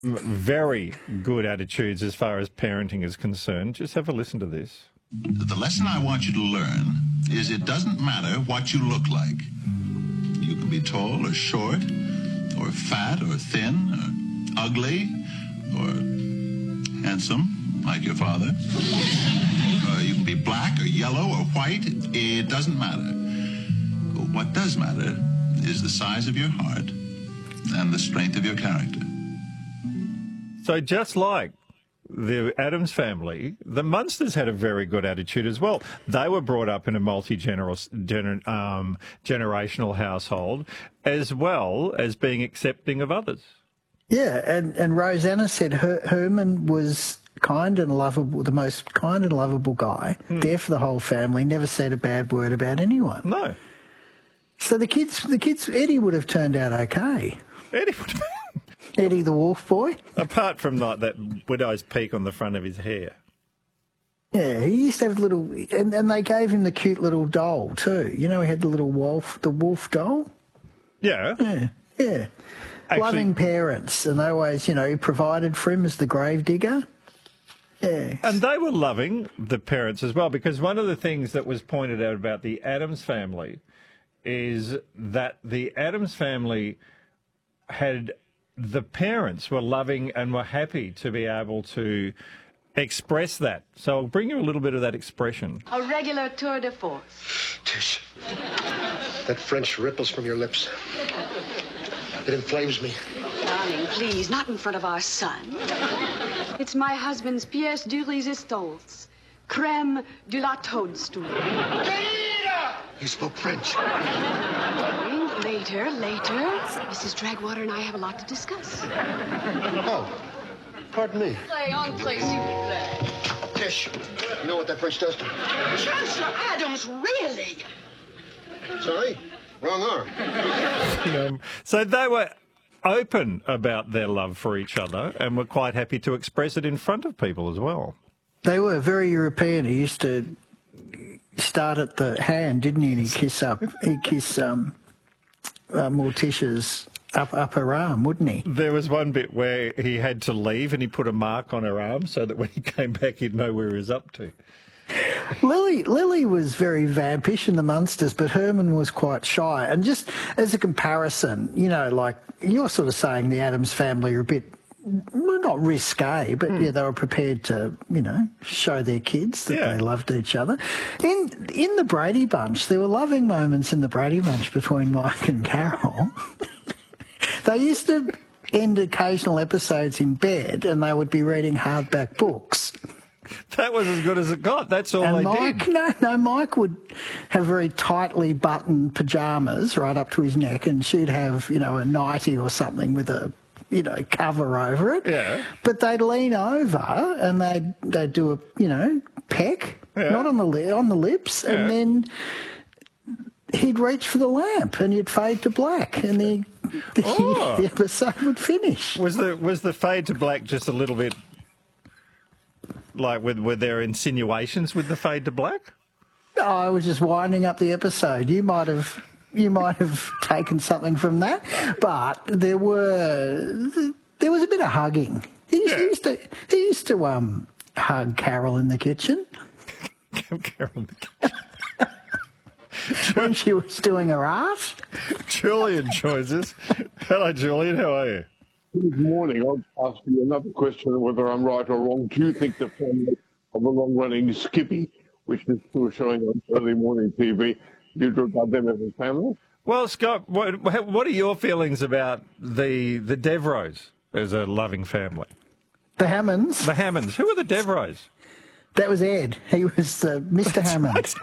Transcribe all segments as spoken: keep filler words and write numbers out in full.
Very good attitudes as far as parenting is concerned. Just have a listen to this. The lesson I want you to learn is it doesn't matter what you look like. You can be tall or short, or fat or thin, or ugly, or handsome, like your father. Or you can be black or yellow or white. It doesn't matter. What does matter is the size of your heart and the strength of your character. So just like the Addams family, the Munsters had a very good attitude as well. They were brought up in a multi-generational um, generational household, as well as being accepting of others. Yeah, and, and Rosanna said Her- Herman was kind and lovable, the most kind and lovable guy, hmm. there for the whole family, never said a bad word about anyone. No. So the kids, the kids, Eddie would have turned out okay. Eddie would have... Eddie the Wolf Boy. Apart from like that widow's peak on the front of his hair. Yeah, he used to have little, and, and they gave him the cute little doll too. You know, he had the little wolf, the wolf doll. Yeah. Yeah, yeah. Actually, loving parents, and they always, you know, provided for him as the grave digger. Yeah. And they were loving, the parents as well, because one of the things that was pointed out about the Addams family is that the Addams family had... the parents were loving and were happy to be able to express that. So I'll bring you a little bit of that expression. A regular tour de force. Tish, that French ripples from your lips. It inflames me. Darling, please, not in front of our son. It's my husband's pièce de résistance. Crème de la toadstool. You spoke French. Later, later. Missus Dragwater and I have a lot to discuss. Oh, pardon me. Play on, play, s'il vous plaît. Tish, you know what that French does to me? Chancellor Adams, really? Sorry, wrong arm. Um, so they were open about their love for each other and were quite happy to express it in front of people as well. They were very European. He used to start at the hand, didn't he? And he'd kiss up. He'd kiss um, uh, Morticia's up upper arm, wouldn't he? There was one bit where he had to leave and he put a mark on her arm so that when he came back he'd know where he was up to. Lily Lily was very vampish in the Munsters, but Herman was quite shy. And just as a comparison, you know, like you're sort of saying the Addams family are a bit, well, not risque, but mm. yeah, they were prepared to, you know, show their kids that yeah. they loved each other. In in the Brady Bunch, there were loving moments in the Brady Bunch between Mike and Carol. They used to end occasional episodes in bed, and they would be reading hardback books. That was as good as it got. That's all and they Mike, did. No, no, Mike would have very tightly buttoned pyjamas right up to his neck, and she'd have, you know, a nightie or something with a, you know, cover over it. Yeah. But they'd lean over and they'd they'd do a, you know, peck, yeah. not on the li- on the lips, yeah. and then he'd reach for the lamp and he'd fade to black, and the the, oh. the episode would finish. Was the was the fade to black just a little bit? Like, were, were there insinuations with the fade to black? No, I was just winding up the episode. You might have, you might have taken something from that, but there were, there was a bit of hugging. He, yeah. he used to, he used to um hug Carol in the kitchen. Carol in the kitchen. When she was doing her art. Julian joins us. Hello, Julian. How are you? Good morning. I'll ask you another question, whether I'm right or wrong. Do you think the family of a long-running Skippy, which is still showing on early morning T V, do you regard them as a family? Well, Scott, what, what are your feelings about the the Devros as a loving family? The Hammonds? The Hammonds. Who are the Devros? That was Ed. He was uh, Mister Hammond.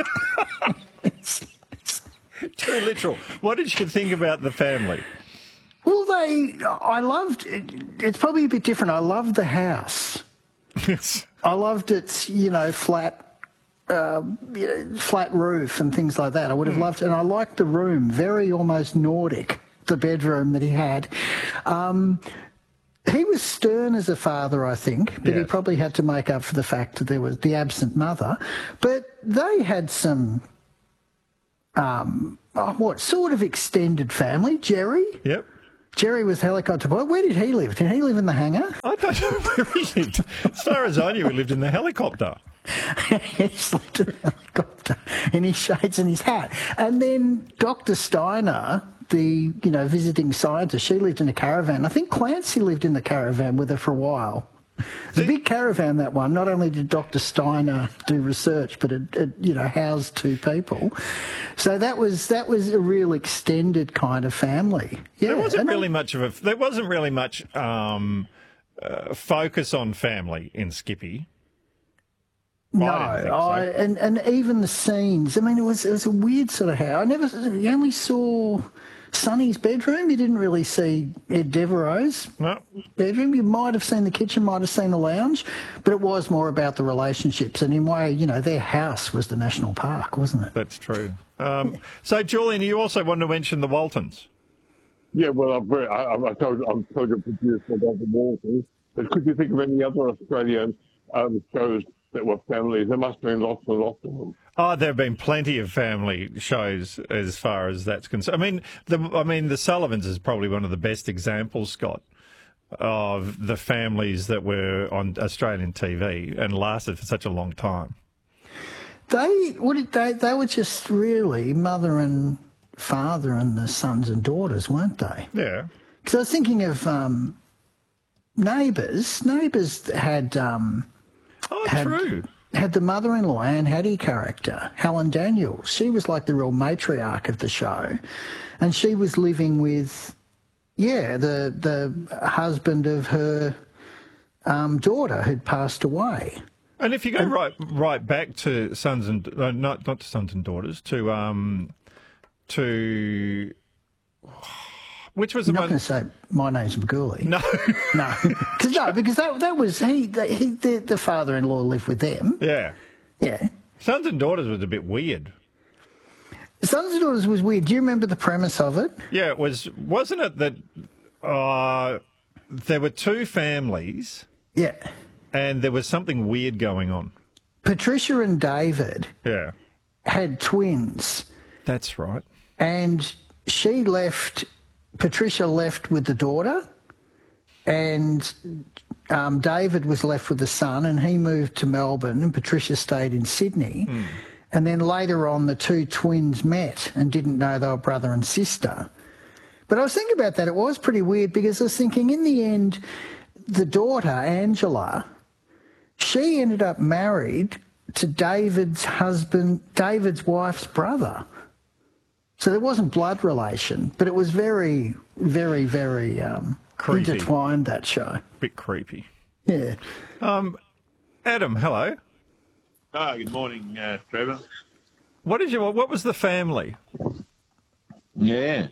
Too literal. What did you think about the family? Well, they, I loved, it's probably a bit different. I loved the house. Yes. I loved its, you know, flat, uh, you know, flat roof and things like that. I would have mm. loved it. And I liked the room, very almost Nordic, the bedroom that he had. Um, he was stern as a father, I think, but yes. he probably had to make up for the fact that there was the absent mother. But they had some, um, oh, what, sort of extended family. Jerry? Yep. Jerry was helicopter pilot. Where did he live? Did he live in the hangar? I don't know where he lived. As far as I knew, he lived in the helicopter. He slept in the helicopter in his shades and his hat. And then Doctor Steiner, the, you know, visiting scientist, she lived in a caravan. I think Clancy lived in the caravan with her for a while. It's a big caravan, that one. Not only did Doctor Steiner do research, but it, it, you know, housed two people. So that was that was a real extended kind of family. Yeah, There wasn't and really much of a. There wasn't really much um, uh, focus on family in Skippy. No, I didn't think so. I, and and even the scenes. I mean, it was it was a weird sort of house. I never. You only saw Sonny's bedroom. You didn't really see Ed Devereaux's No, bedroom. You might have seen the kitchen, might have seen the lounge, but it was more about the relationships. And in a way, you know, their house was the national park, wasn't it? that's true. Um, so, Julian, you also wanted to mention the Waltons. Yeah, well, I'm very, I, I told, I'm told you produced about the Waltons, but could you think of any other Australian um, shows that were families? There must have been lots and lots of them. Oh, there have been plenty of family shows as far as that's concerned. I mean, the I mean, the Sullivans is probably one of the best examples, Scott, of the families that were on Australian T V and lasted for such a long time. They what did they? They were just really mother and father and the sons and daughters, weren't they? Yeah. Because I was thinking of um, Neighbours. Neighbours had. Um, Oh, had, true. had the mother-in-law, Anne Hattie character, Helen Daniels. She was like the real matriarch of the show. And she was living with, yeah, the the husband of her um, daughter who'd passed away. And if you go right right back to sons and uh, not not to sons and daughters, to um to which was the I'm not one? going to say my name's McGooley. No, No, Cause, no, because that that was he. The, he the, the father-in-law lived with them. yeah, Yeah, sons and daughters was a bit weird. Sons and Daughters was weird. Do you remember the premise of it? Yeah, it was. Wasn't it that uh, there were two families Yeah, and there was something weird going on? Patricia and David Yeah, had twins, that's right. and she left. Patricia left with the daughter, and um, David was left with the son, and he moved to Melbourne, and Patricia stayed in Sydney. Mm. And then later on, the two twins met and didn't know they were brother and sister. But I was thinking about that. It was pretty weird because I was thinking in the end, the daughter, Angela, she ended up married to David's husband, David's wife's brother. So there wasn't blood relation, but it was very, very, very um, Creepy. intertwined, that show. Bit creepy. Yeah. Adam, hello. Ah, good morning, uh, Trevor. What did you? What was the family? Yeah.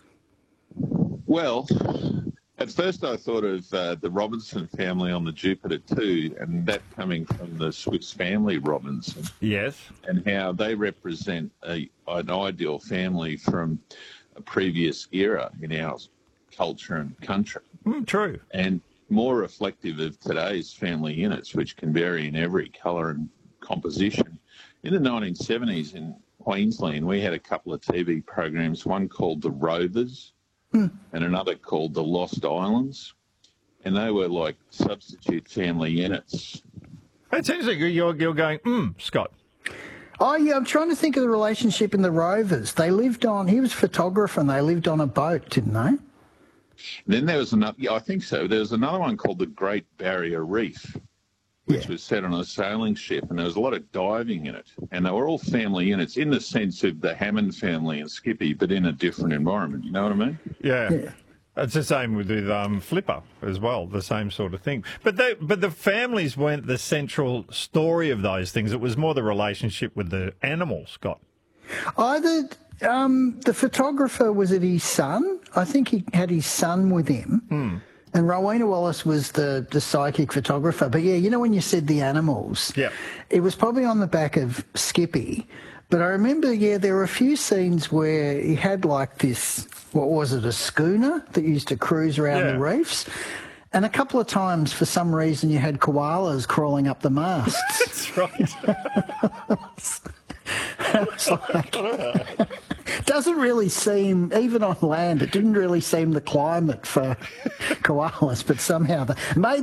Well, at first I thought of uh, the Robinson family on the Jupiter two, and that coming from the Swiss family Robinson, Yes. and how they represent a, an ideal family from a previous era in our culture and country, Mm, true. and more reflective of today's family units, which can vary in every colour and composition. In the nineteen seventies in Queensland, we had a couple of T V programs, one called The Rovers and another called The Lost Islands, and they were like substitute family units. It's interesting. You're you're going, mm, Scott. Oh, yeah, I'm trying to think of the relationship in the Rovers. They lived on, he was a photographer and they lived on a boat, didn't they? Then there was another, yeah, I think so. There was another one called The Great Barrier Reef, which Yeah. was set on a sailing ship, and there was a lot of diving in it. And they were all family units in the sense of the Hammond family and Skippy, but in a different environment. You know what I mean? Yeah. Yeah. It's the same with, with um, Flipper as well, the same sort of thing. But they, but the families weren't the central story of those things. It was more the relationship with the animals, Scott. Either um, the photographer, was it his son? I think he had his son with him. And Rowena Wallace was the, the psychic photographer. But yeah, you know when you said the animals? Yeah. It was probably on the back of Skippy. But I remember, yeah, there were a few scenes where he had like this, what was it, a schooner that used to cruise around Yeah. the reefs. And a couple of times, for some reason, you had koalas crawling up the masts. That's right. It was like, doesn't really seem, even on land, it didn't really seem the climate for koalas, but somehow, the, maybe